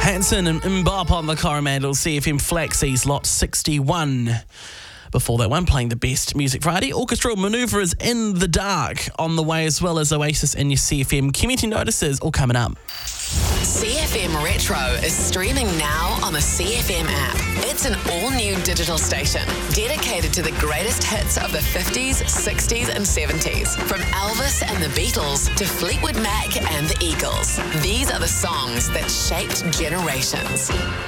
Hanson and Mbop on the Coromandel CFM Flaxies, lot 61. Before that one, playing the best Music Friday. Orchestral Manoeuvrers in the Dark on the way, as well as Oasis in your CFM community notices, all coming up. CFM Retro is streaming now on the CFM app. It's an all-new digital station dedicated to the greatest hits of the 50s, 60s and 70s. From Elvis and the Beatles to Fleetwood Mac and the Eagles. These are the songs that shaped generations.